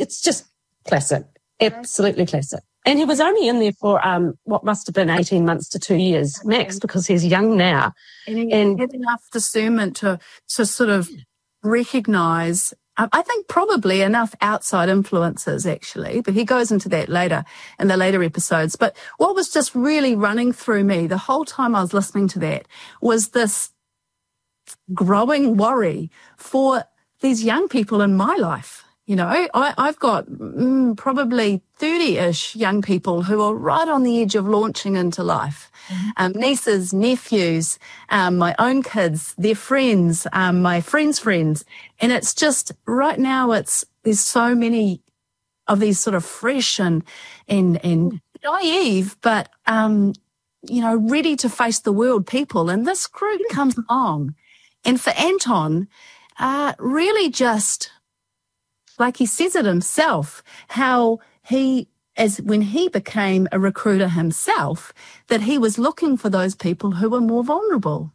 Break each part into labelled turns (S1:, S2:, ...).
S1: it's just classic, absolutely classic. And he was only in there for what must have been 18 months to 2 years max, because he's young now.
S2: And he had enough discernment to sort of recognise, I think probably enough outside influences actually, but he goes into that later in the later episodes. But what was just really running through me the whole time I was listening to that was this growing worry for these young people in my life. You know, I've got probably 30-ish young people who are right on the edge of launching into life. Nieces, nephews, my own kids, their friends, my friends' friends. And it's just, right now, there's so many of these sort of fresh and naive, but, ready to face the world people. And this group comes along. And for Anton, really just, like he says it himself, how when he became a recruiter himself, that he was looking for those people who were more vulnerable.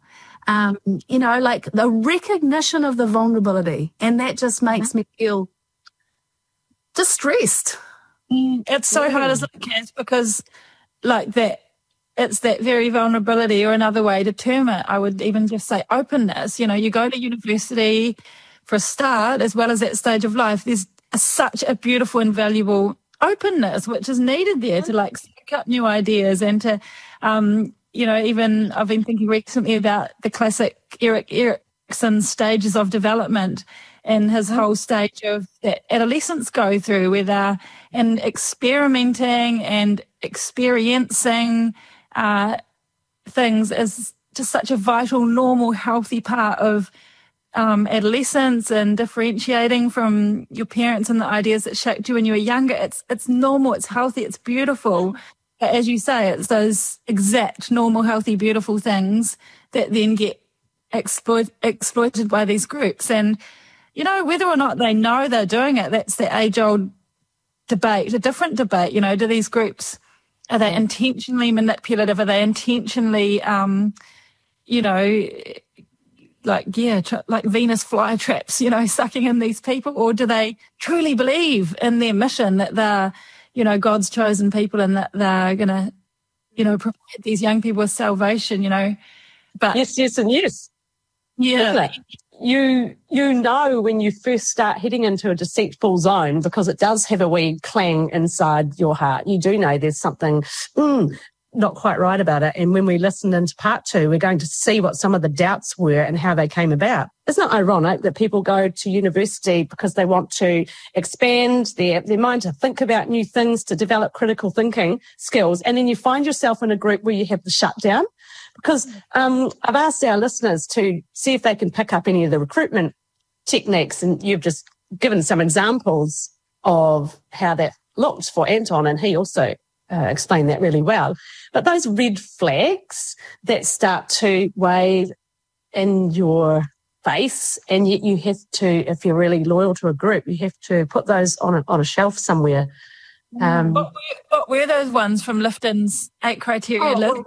S2: Like the recognition of the vulnerability. And that just makes me feel distressed.
S3: It's so hard, isn't it, Kaz? Because like that, it's that very vulnerability, or another way to term it, I would even just say openness. You know, you go to university for a start, as well as that stage of life, there's such a beautiful and valuable openness, which is needed there to like soak up new ideas and to, even I've been thinking recently about the classic Erik Erikson stages of development and his whole stage of that adolescents go through, where they're in experimenting and experiencing things is just such a vital, normal, healthy part of adolescence, and differentiating from your parents and the ideas that shaped you when you were younger. It's normal, it's healthy, it's beautiful. But as you say, it's those exact normal, healthy, beautiful things that then get exploited by these groups. And, you know, whether or not they know they're doing it, that's the age-old debate, a different debate. You know, do these groups, are they intentionally manipulative? Are they intentionally, like Venus flytraps, sucking in these people? Or do they truly believe in their mission, that they're, God's chosen people, and that they're going to, provide these young people with salvation, But
S1: Yes, and yes.
S3: Yeah.
S1: Definitely. You know when you first start heading into a deceitful zone, because it does have a wee clang inside your heart. You do know there's something not quite right about it. And when we listen into part 2, we're going to see what some of the doubts were and how they came about. Isn't it ironic that people go to university because they want to expand their mind, to think about new things, to develop critical thinking skills, and then you find yourself in a group where you have the shutdown? Because I've asked our listeners to see if they can pick up any of the recruitment techniques, and you've just given some examples of how that looked for Anton, and he also explained that really well. But those red flags that start to wave in your face, and yet you have to, if you're really loyal to a group, you have to put those on a shelf somewhere.
S3: What were those ones from Lifton's 8 criteria list?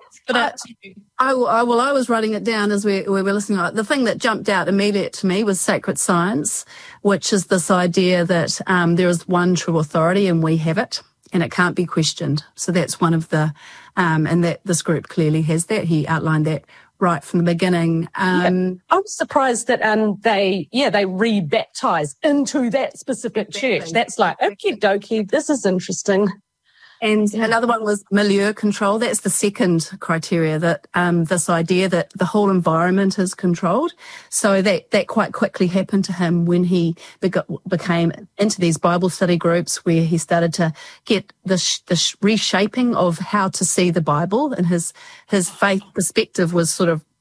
S2: I was writing it down as we were listening. The thing that jumped out immediate to me was sacred science, which is this idea that there is one true authority and we have it, and it can't be questioned. So that's one of the, and that this group clearly has that. He outlined that right from the beginning.
S1: I'm surprised that they re-baptise into that specific church. That's like, okie dokie, this is interesting.
S2: And another one was milieu control. That's the second criteria, that this idea that the whole environment is controlled. So that quite quickly happened to him when he became into these Bible study groups, where he started to get this reshaping of how to see the Bible, and his faith perspective was sort of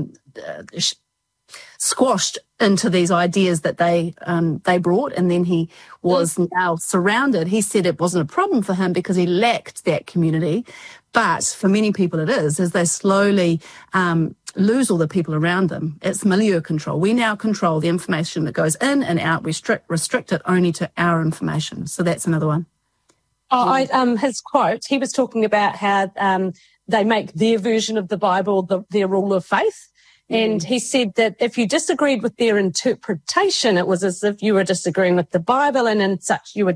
S2: squashed into these ideas that they brought, and then he was now surrounded. He said it wasn't a problem for him because he lacked that community, but for many people it is, as they slowly lose all the people around them. It's milieu control. We now control the information that goes in and out. We restrict it only to our information. So that's another one.
S1: His quote, he was talking about how they make their version of the Bible their rule of faith. And he said that if you disagreed with their interpretation, it was as if you were disagreeing with the Bible, and in such you were